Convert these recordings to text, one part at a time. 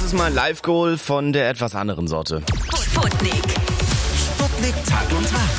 ist mal ein Live-Goal von der etwas anderen Sorte. Sputnik. Sputnik Tag und Tag.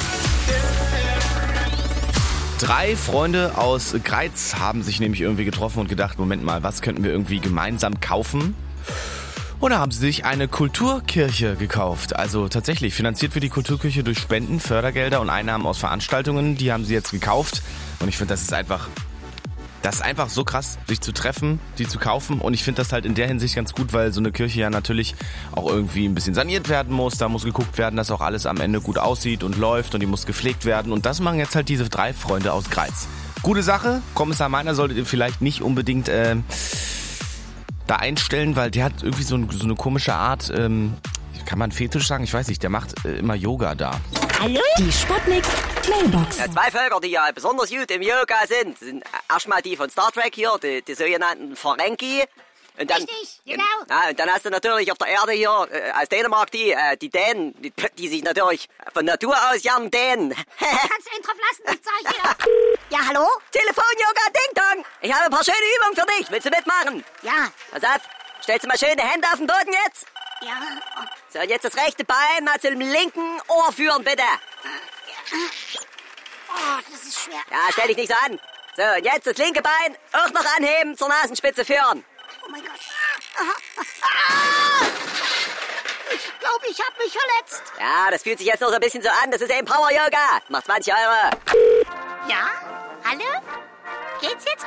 3 Freunde aus Greiz haben sich nämlich irgendwie getroffen und gedacht, Moment mal, was könnten wir irgendwie gemeinsam kaufen? Und da haben sie sich eine Kulturkirche gekauft. Also tatsächlich finanziert für die Kulturkirche durch Spenden, Fördergelder und Einnahmen aus Veranstaltungen. Die haben sie jetzt gekauft. Und ich finde, das ist einfach so krass, sich zu treffen, die zu kaufen. Und ich finde das halt in der Hinsicht ganz gut, weil so eine Kirche ja natürlich auch irgendwie ein bisschen saniert werden muss. Da muss geguckt werden, dass auch alles am Ende gut aussieht und läuft und die muss gepflegt werden. Und das machen jetzt halt diese 3 Freunde aus Greiz. Gute Sache. Kommissar Meiner solltet ihr vielleicht nicht unbedingt da einstellen, weil der hat irgendwie so eine komische Art, kann man Fetisch sagen? Ich weiß nicht, der macht immer Yoga da. Hallo? Die Sputnik Mailbox. Ja, 2 Völker, die ja besonders gut im Yoga sind erstmal die von Star Trek hier, die sogenannten Ferengi. Und dann, Richtig, genau. Ja, und dann hast du natürlich auf der Erde hier aus Dänemark die Dänen, die sich natürlich von Natur aus gern dehnen. Kannst du ihn drauf lassen, das sag ich dir. Ja, hallo? Telefon-Yoga, Ding-Dong. Ich habe ein paar schöne Übungen für dich. Willst du mitmachen? Ja, Pass auf, stellst du mal schön die Hände auf den Boden jetzt? ja. So, und jetzt das rechte Bein mal zum linken Ohr führen, bitte. Oh, das ist schwer. Ja, stell dich nicht so an. So, und jetzt das linke Bein auch noch anheben, zur Nasenspitze führen. Oh mein Gott. Ah! Ich glaube, ich habe mich verletzt. Ja, das fühlt sich jetzt noch so ein bisschen so an. Das ist eben Power Yoga. Macht 20 Euro. Ja? Hallo? Geht's jetzt